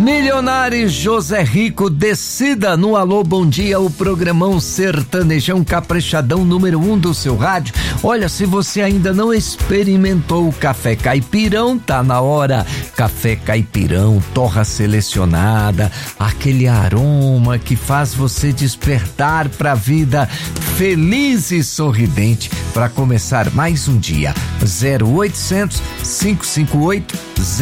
Milionário José Rico, descida no Alô Bom Dia, o programão sertanejão caprichadão número 1 do seu rádio. Olha, se você ainda não experimentou o café caipirão, tá na hora. Café caipirão, torra selecionada, aquele aroma que faz você despertar pra vida feliz e sorridente para começar mais um dia. 0800 558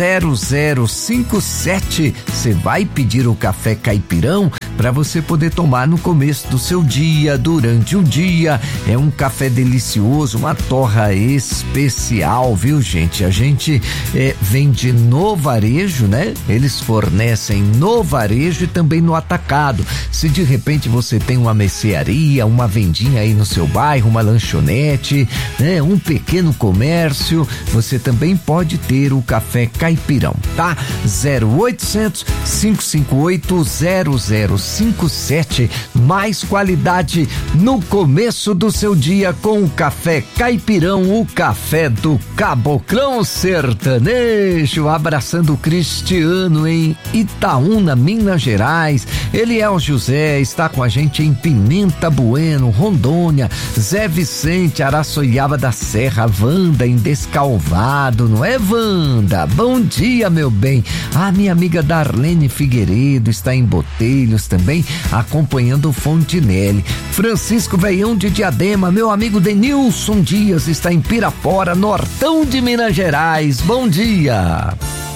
0057. Você vai pedir o café caipirão para você poder tomar no começo do seu dia, durante o dia. É um café delicioso, uma torra especial, viu, gente? A gente vende no varejo, né? Eles fornecem no varejo e também no atacado. Se de repente você tem uma mercearia, uma vendinha aí no seu bairro, uma lanchonete, né? Um pequeno comércio, você também pode ter o café caipirão, tá? 0800 558 0057. Mais qualidade no começo do seu dia com o café caipirão, o café do Caboclão Sertanejo. Abraçando o Cristiano em Itaúna, Minas Gerais. Eliel José está com a gente em Pimenta Bueno, Rondônia. Zé Vicente, Araçoiaba da Serra. Wanda em Descalvado, não é, Wanda? Bom dia, meu bem. A minha amiga Darlene Figueiredo está em Botelhos também, acompanhando o Fontinelli. Francisco Veião de Diadema, meu amigo Denilson Dias está em Pirapora, Nortão de Minas Gerais. Bom dia.